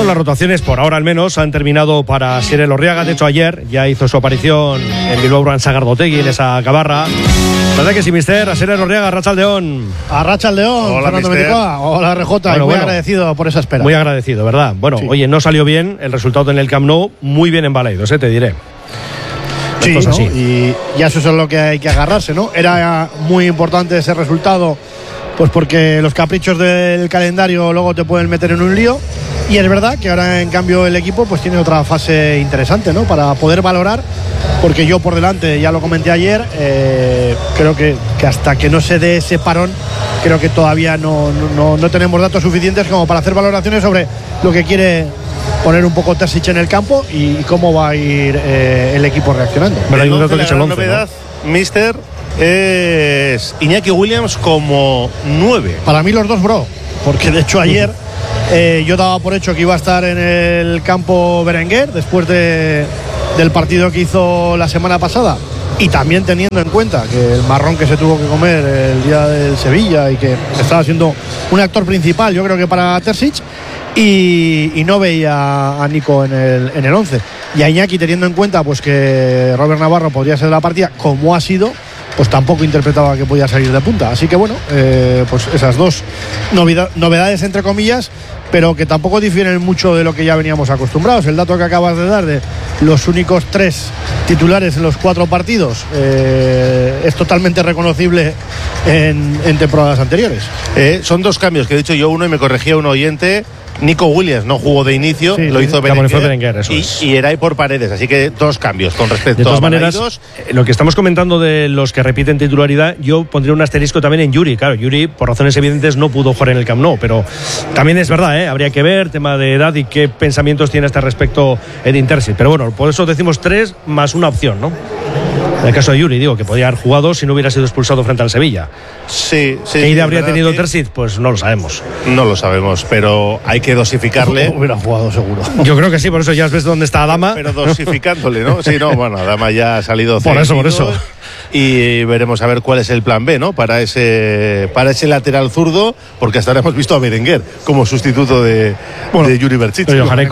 Bueno, las rotaciones por ahora al menos han terminado para Asier Elorriaga. De hecho, ayer ya hizo su aparición en Bilbao Urban Sagardotegui en esa gabarra. ¿Verdad que sí, mister? Asier Elorriaga, Arratsaldeon. Arratsaldeon, hola, Fernando Mendicoa. Hola, RJ. Bueno, muy agradecido por esa espera. Muy agradecido, ¿verdad? Bueno, sí. Oye, no salió bien el resultado en el Camp Nou, muy bien en Balaidos, te diré. Sí, ¿no? Y eso es lo que hay que agarrarse, ¿no? Era muy importante ese resultado, pues porque los caprichos del calendario luego te pueden meter en un lío. Y es verdad que ahora en cambio el equipo pues tiene otra fase interesante, ¿no? Para poder valorar, porque yo por delante, ya lo comenté ayer, creo que hasta que no se dé ese parón, creo que todavía no tenemos datos suficientes como para hacer valoraciones sobre lo que quiere poner un poco Terzic en el campo y cómo va a ir el equipo reaccionando. Pero hay un dato que es el 11, novedad, ¿no? Mister, es Iñaki Williams como 9. Para mí los dos, bro, porque de hecho ayer yo daba por hecho que iba a estar en el campo Berenguer después del partido que hizo la semana pasada, y también teniendo en cuenta que el marrón que se tuvo que comer el día del Sevilla y que estaba siendo un actor principal, yo creo que para Terzic, y no veía a Nico en el 11, y a Iñaki, teniendo en cuenta pues que Robert Navarro podría ser de la partida como ha sido, pues tampoco interpretaba que podía salir de punta. Así que bueno, pues esas dos novedades entre comillas, pero que tampoco difieren mucho de lo que ya veníamos acostumbrados. El dato que acabas de dar de los únicos 3 titulares en los 4 partidos es totalmente reconocible en temporadas anteriores. Son 2 cambios que he dicho yo, uno, y me corregía un oyente. Nico Williams no jugó de inicio, sí, lo hizo Berenguer, y Eray por Paredes, así que 2 cambios con respecto de todas a maneras, lo que estamos comentando de los que repiten titularidad, yo pondría un asterisco también en Yuri. Claro, Yuri por razones evidentes no pudo jugar en el Camp Nou, pero también es verdad, habría que ver tema de edad y qué pensamientos tiene a este respecto Edin Terzic, pero bueno, por eso decimos 3 más una opción, ¿no? En el caso de Yuri, digo, que podía haber jugado si no hubiera sido expulsado frente al Sevilla. Sí. ¿Qué idea habría tenido Terzic? Pues no lo sabemos. No lo sabemos, pero hay que dosificarle. Hubiera jugado seguro. Yo creo que sí, por eso ya ves dónde está Adama. Pero dosificándole, ¿no? Sí, no, bueno, Adama ya ha salido por eso. Y veremos a ver cuál es el plan B, ¿no? Para ese lateral zurdo, porque hasta ahora hemos visto a Berenguer como sustituto de Yuri Berchiche.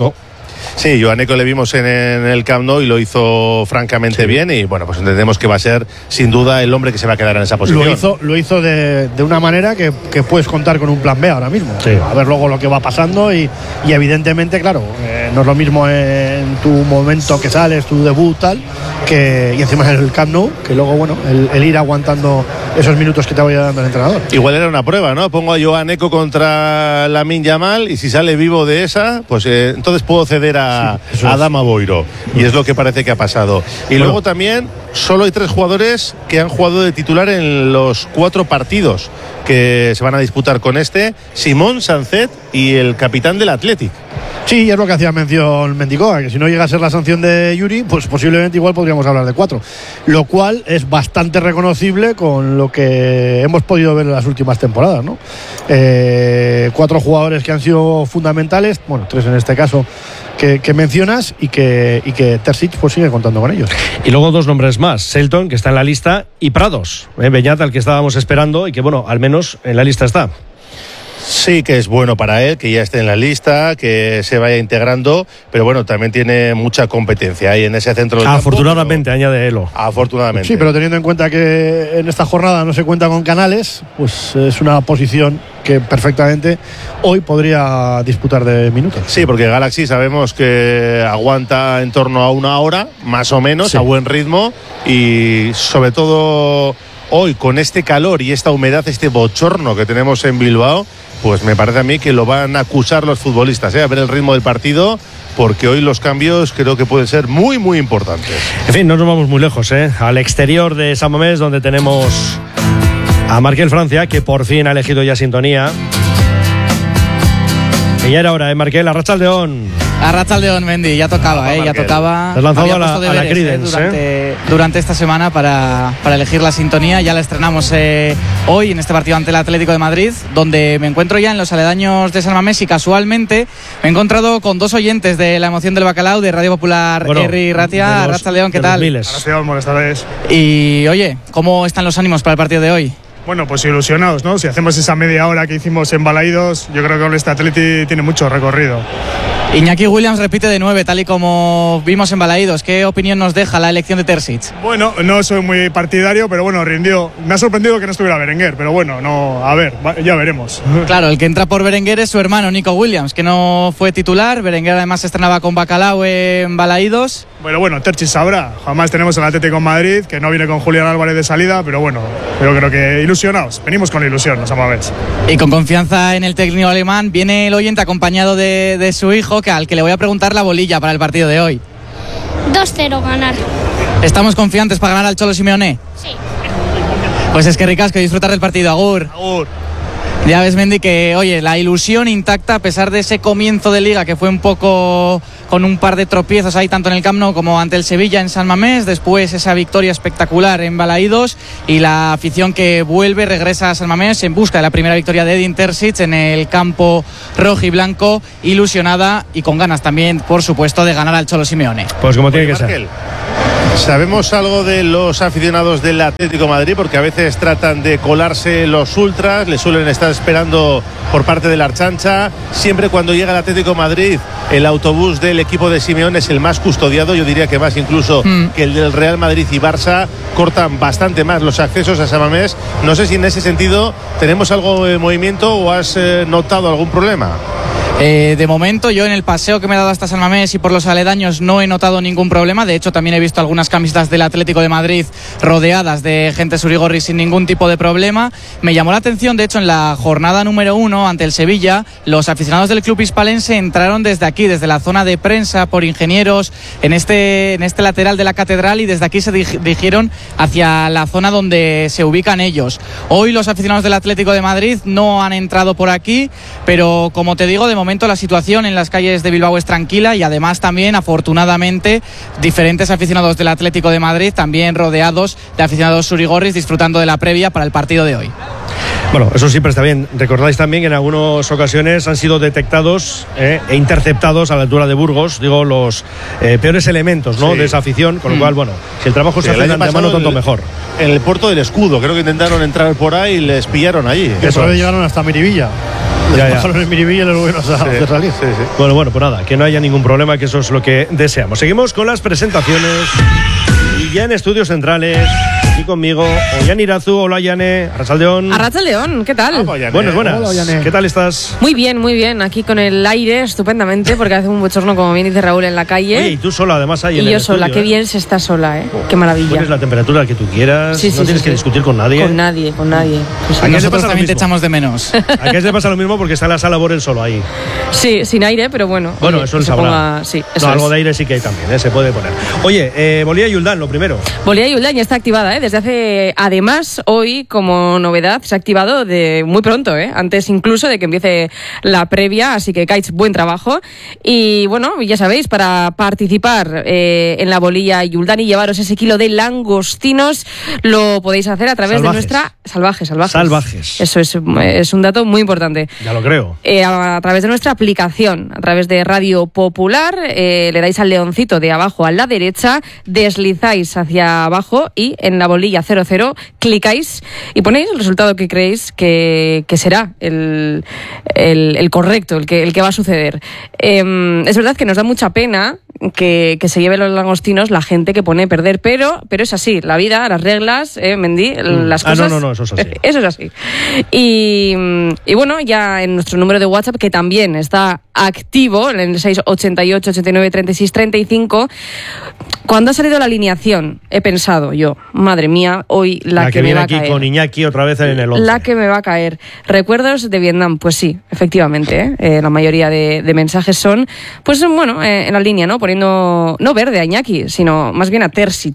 Sí, Joaneco le vimos en el Camp Nou y lo hizo francamente bien, y bueno, pues entendemos que va a ser sin duda el hombre que se va a quedar en esa posición. Lo hizo de una manera que puedes contar con un plan B ahora mismo. Sí. A ver luego lo que va pasando y evidentemente, claro, no es lo mismo en tu momento que sales, tu debut tal, y encima en el Camp Nou, que luego, bueno, el ir aguantando esos minutos que te vaya dando el entrenador. Igual era una prueba, ¿no? Pongo a Joaneco contra Lamine Yamal y si sale vivo de esa, pues entonces puedo ceder a Adama Boiro, y es lo que parece que ha pasado. Y luego también solo hay 3 jugadores que han jugado de titular en los 4 partidos que se van a disputar con Simón Sancet y el capitán del Athletic. Sí, es lo que hacía mención Mendicoa, que si no llega a ser la sanción de Yuri, pues posiblemente igual podríamos hablar de 4, lo cual es bastante reconocible con lo que hemos podido ver en las últimas temporadas, ¿no? 4 jugadores que han sido fundamentales, bueno, 3 en este caso que mencionas, y que Terzic pues sigue contando con ellos. Y luego 2 nombres más, Shelton, que está en la lista, y Prados, Beñat, al que estábamos esperando y que bueno, al menos en la lista está. Sí, que es bueno para él, que ya esté en la lista, que se vaya integrando, pero bueno, también tiene mucha competencia ahí en ese centro del campo. Afortunadamente, añade Elo. Afortunadamente. Sí, pero teniendo en cuenta que en esta jornada no se cuenta con Canales, pues es una posición que perfectamente hoy podría disputar de minutos. Sí, porque Galaxy sabemos que aguanta en torno a 1 hora, más o menos, sí, a buen ritmo, y sobre todo hoy con este calor y esta humedad, este bochorno que tenemos en Bilbao, pues me parece a mí que lo van a acusar los futbolistas, a ver el ritmo del partido, porque hoy los cambios creo que pueden ser muy, muy importantes. En fin, no nos vamos muy lejos, al exterior de San Mamés, donde tenemos a Markel Francia, que por fin ha elegido ya sintonía. Y ya era hora, Markel, Arratsaldeon. Arratsaldeon, Mendy, ya tocaba, ya tocaba. Te has lanzado a la Creedence, durante esta semana para elegir la sintonía. Ya la estrenamos hoy en este partido ante el Atlético de Madrid, donde me encuentro ya en los aledaños de San Mamés, y casualmente me he encontrado con 2 oyentes de La Emoción del Bacalao de Radio Popular, Herri Ratia. Arratsaldeon, ¿qué tal? Arratsaldeon, buenas tardes. Y oye, ¿cómo están los ánimos para el partido de hoy? Bueno, pues ilusionados, ¿no? Si hacemos esa media hora que hicimos en Balaidos, yo creo que con este Atleti tiene mucho recorrido. Iñaki Williams repite de 9, tal y como vimos en Balaídos. ¿Qué opinión nos deja la elección de Terzic? Bueno, no soy muy partidario, pero bueno, rindió. Me ha sorprendido que no estuviera Berenguer, pero bueno, no, a ver, ya veremos. Claro, el que entra por Berenguer es su hermano Nico Williams, que no fue titular. Berenguer además se estrenaba con Bacalao en Balaídos. Bueno, Terzic sabrá. Jamás tenemos el Atlético en Madrid, que no viene con Julián Álvarez de salida, pero bueno, pero creo que ilusionados. Venimos con ilusión, nos vamos a ver. Y con confianza en el técnico alemán, viene el oyente acompañado de su hijo, al que le voy a preguntar la bolilla para el partido de hoy. 2-0 ganar. ¿Estamos confiantes para ganar al Cholo Simeone? Sí. Pues es que ricasco, disfrutar del partido. Agur. Agur. Ya ves, Mendy, que oye, la ilusión intacta a pesar de ese comienzo de liga que fue un poco con un par de tropiezos ahí tanto en el Camp Nou como ante el Sevilla en San Mamés, después esa victoria espectacular en Balaídos y la afición que regresa a San Mamés en busca de la primera victoria de Edin Terzic en el campo rojo y blanco, ilusionada y con ganas también, por supuesto, de ganar al Cholo Simeone. Pues como tiene que ser. ¿Sabemos algo de los aficionados del Atlético de Madrid? Porque a veces tratan de colarse los ultras, le suelen estar esperando por parte de la Archancha. Siempre cuando llega el Atlético de Madrid, el autobús del equipo de Simeone es el más custodiado, yo diría que más incluso que el del Real Madrid y Barça. Cortan bastante más los accesos a San Mamés. No sé si en ese sentido tenemos algo de movimiento o has notado algún problema. De momento yo en el paseo que me he dado hasta San Mamés y por los aledaños no he notado ningún problema. De hecho también he visto algunas camisetas del Atlético de Madrid rodeadas de gente surigorri sin ningún tipo de problema. Me llamó la atención, de hecho, en la jornada número 1 ante el Sevilla, los aficionados del club hispalense entraron desde aquí, desde la zona de prensa por Ingenieros, en este lateral de la catedral, y desde aquí se dirigieron hacia la zona donde se ubican ellos. Hoy los aficionados del Atlético de Madrid no han entrado por aquí, pero como te digo, de momento la situación en las calles de Bilbao es tranquila y además también, afortunadamente, diferentes aficionados del Atlético de Madrid también rodeados de aficionados surigorris disfrutando de la previa para el partido de hoy. Bueno, eso siempre está bien. Recordáis también que en algunas ocasiones han sido detectados e interceptados a la altura de Burgos, digo, los peores elementos, ¿no?, de esa afición, con lo cual, bueno, si el trabajo se hace de antemano, tanto mejor. En el puerto del Escudo, creo que intentaron entrar por ahí y les pillaron allí. Eso llegaron hasta Miribilla. Bajaron en Miribilla y los volvieron a salir. Sí. Bueno, pues nada, que no haya ningún problema, que eso es lo que deseamos. Seguimos con las presentaciones y ya en estudios centrales, aquí conmigo, Ollane Irazu. Hola, Ollane. Arratsaldeon. Arratsaldeon, ¿qué tal? Buenas. Hola, ¿Qué tal estás? Muy bien, aquí con el aire estupendamente, porque hace un bochorno, como bien dice Raúl, en la calle. Oye, y tú sola además ahí y en el yo sola, estudio, qué bien se está sola, qué maravilla. Pones la temperatura que tú quieras, Sí, no tienes que discutir con nadie. Con nadie. Sí, ¿A qué Nosotros te pasa lo también te mismo? echamos de menos. ¿A qué te pasa lo mismo? Porque está en la sala Borel solo ahí. Sí, sin aire, pero bueno. Bueno, oye, eso él que se sabrá. ponga- sí, eso No, algo es. de aire sí que hay también, se puede poner. Oye, Bolía y Uldán, lo primero. Bolía y Uldán ya está activada, desde hace, además, hoy, como novedad, se ha activado de muy pronto, antes incluso de que empiece la previa, así que Kaitz, buen trabajo. Y bueno, ya sabéis, para participar en la Bolía y Uldán y llevaros ese kilo de langostinos, lo podéis hacer a través Salvajes. de nuestra... Salvajes. Salvajes. Eso es un dato muy importante. Ya lo creo. A través de nuestra aplicación, a través de Radio Popular, le dais al leoncito de abajo a la derecha, deslizáis hacia abajo y en la bolilla 00 clicáis y ponéis el resultado que creéis que será el correcto, el que va a suceder. Es verdad que nos da mucha pena que se lleve los langostinos la gente que pone perder, pero es así, la vida, las reglas, Mendy, las cosas... No, eso es así. Eso es así. Y bueno, ya en nuestro número de WhatsApp, que también está activo, en el 688 89 36 35, cuando ha salido la alineación, he pensado yo, madre mía, hoy la que me viene va a aquí caer. con Iñaki otra vez en el 11. La que me va a caer. ¿Recuerdos de Vietnam? Pues sí, efectivamente. La mayoría de mensajes son, pues bueno, en la línea, ¿no? Poniendo, no verde a Iñaki, sino más bien a Terzic.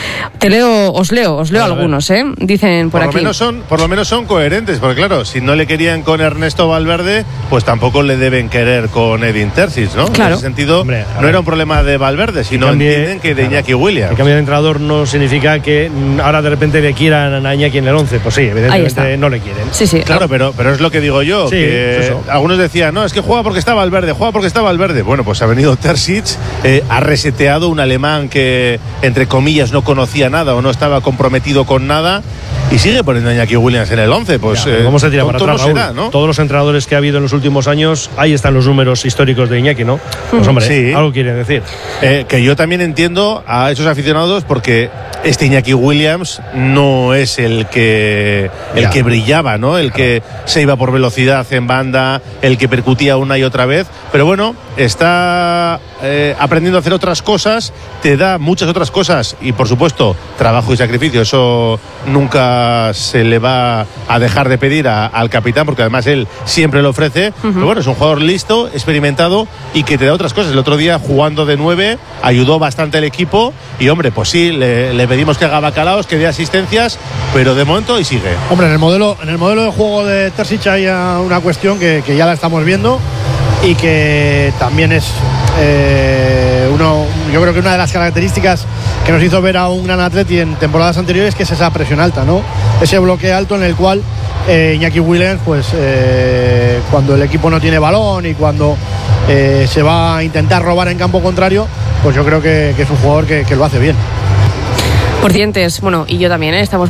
Os leo algunos, Dicen por aquí. Por lo menos son coherentes, porque claro, si no le querían con Ernesto Valverde, pues tampoco le deben querer con Edin Terzic, ¿no? Claro. En ese sentido, Hombre, no era un problema de Valverde, sino entienden que de Iñaki Williams. El cambio de entrenador no significa que ahora de repente le quieran a Iñaki en el 11. Pues sí, evidentemente no le quieren. Sí. Claro, pero es lo que digo yo, Sí, que eso. algunos decían, no, es que juega porque está Valverde. Bueno, pues ha venido Terzic, ha reseteado un alemán que, entre comillas, no conocía nada o no estaba comprometido con nada, y sigue poniendo a Iñaki Williams en el 11. Pues vamos a tirar para atrás, no Raúl. será, ¿no? Todos los entrenadores que ha habido en los últimos años, ahí están los números históricos de Iñaki, ¿no? Pues hombre, Sí. algo quiere decir. Que yo también entiendo a esos aficionados, porque este Iñaki Williams no es el que brillaba, ¿no? El que se iba por velocidad en banda, el que percutía una y otra vez. Pero bueno, está aprendiendo a hacer otras cosas, te da muchas otras cosas y, por supuesto, trabajo y sacrificio. Eso nunca se le va a dejar de pedir al capitán, porque además él siempre lo ofrece. Pero bueno, es un jugador listo, experimentado y que te da otras cosas. El otro día, jugando de 9, ayudó bastante al equipo y, hombre, pues sí, le pedimos que haga bacalaos, que dé asistencias, pero de momento y sigue. Hombre, en el modelo de juego de Terzic hay una cuestión que ya la estamos viendo y que también es yo creo que una de las características que nos hizo ver a un gran Atleti en temporadas anteriores, que es esa presión alta, ¿no? Ese bloque alto en el cual Iñaki Williams, pues cuando el equipo no tiene balón y cuando se va a intentar robar en campo contrario, pues yo creo que es un jugador que lo hace bien. Por dientes, bueno, y yo también, estamos